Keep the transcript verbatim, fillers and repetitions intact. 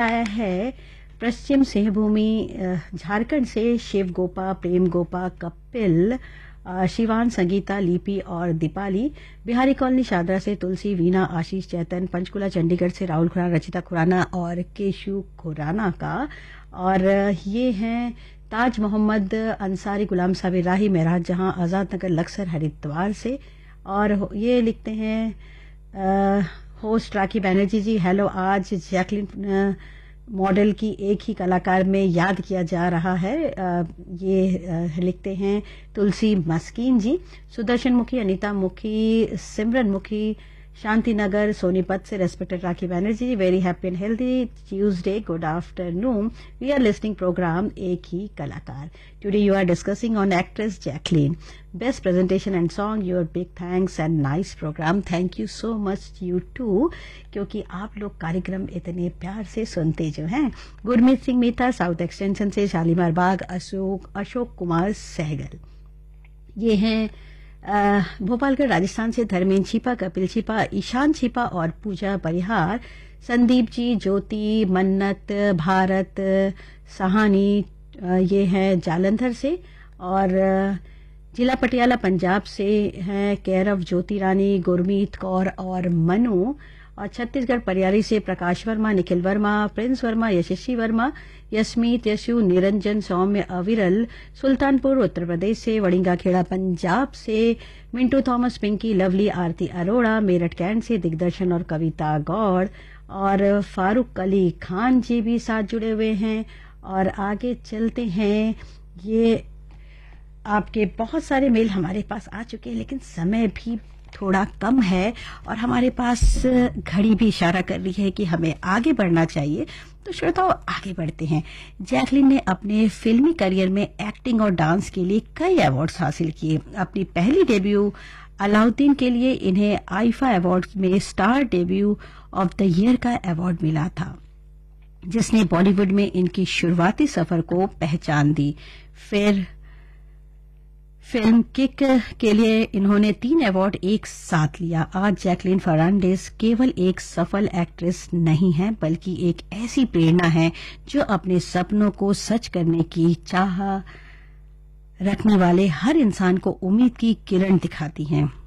आया है पश्चिम सिंहभूमि झारखंड से शिव गोपा, प्रेम गोपा, कपिल, शिवान, संगीता, लिपि और दीपाली। बिहारी कॉलोनी शादरा से तुलसी, वीना, आशीष, चैतन। पंचकुला चंडीगढ़ से राहुल खुराना, रचिता खुराना और केशु खुराना का। और ये हैं ताज मोहम्मद अंसारी, गुलाम साबिर राही, महराज जहां, आजाद नगर, लक्सर, हरिद्वार से। और ये लिखते हैं होस्ट राखी बैनर्जी जी, हेलो, आज जैकलिन मॉडल की एक ही कलाकार में याद किया जा रहा है। आ, ये आ, लिखते हैं तुलसी मस्कीन जी। सुदर्शन मुखी, अनीता मुखी, सिमरन मुखी, शांति नगर, सोनीपत से। Respected rakhi Banerjee, very happy and healthy Tuesday, good afternoon. We are listening programme एक ही कलाकार। Today you are discussing on actress Jacqueline, best presentation and song, your big thanks and nice program. Thank you so much you to, क्योंकि आप लोग कार्यक्रम इतने प्यार से सुनते जो हैं। गुरमीत सिंह मीता, साउथ एक्सटेंशन से। शालीमार बाग, अशोक अशोक कुमार सहगल। ये हैं भोपालगढ़ राजस्थान से धर्मेंद्र छिपा, कपिल छिपा, ईशान छिपा और पूजा परिहार। संदीप जी, ज्योति, मन्नत, भारत, सहानी, ये है जालंधर से। और जिला पटियाला पंजाब से हैं कैरव, ज्योति रानी, गुरमीत कौर और मनु। और छत्तीसगढ़ परियारी से प्रकाश वर्मा, निखिल वर्मा, प्रिंस वर्मा, यशस्वी वर्मा, यशमीत, यशु, निरंजन, सौम्य, अविरल। सुल्तानपुर उत्तर प्रदेश से। वड़िंगा खेड़ा पंजाब से मिंटू थॉमस, पिंकी, लवली, आरती अरोड़ा। मेरठ कैंट से दिग्दर्शन और कविता गौड़। और फारूक अली खान जी भी साथ जुड़े हुए हैं। और आगे चलते हैं। ये आपके बहुत सारे मेल हमारे पास आ चुके हैं, लेकिन समय भी थोड़ा कम है और हमारे पास घड़ी भी इशारा कर रही है कि हमें आगे बढ़ना चाहिए। तो श्रोताओ, आगे बढ़ते हैं। जैकलीन ने अपने फिल्मी करियर में एक्टिंग और डांस के लिए कई अवार्ड्स हासिल किए। अपनी पहली डेब्यू अलाउद्दीन के लिए इन्हें आईफा अवार्ड्स में star debut of the year का अवार्ड मिला था, जिसने बॉलीवुड में इनकी शुरुआती सफर को पहचान दी। फिर फिल्म किक के लिए इन्होंने तीन अवार्ड एक साथ लिया। आज जैकलीन फर्नांडिस केवल एक सफल एक्ट्रेस नहीं है, बल्कि एक ऐसी प्रेरणा है जो अपने सपनों को सच करने की चाह रखने वाले हर इंसान को उम्मीद की किरण दिखाती हैं।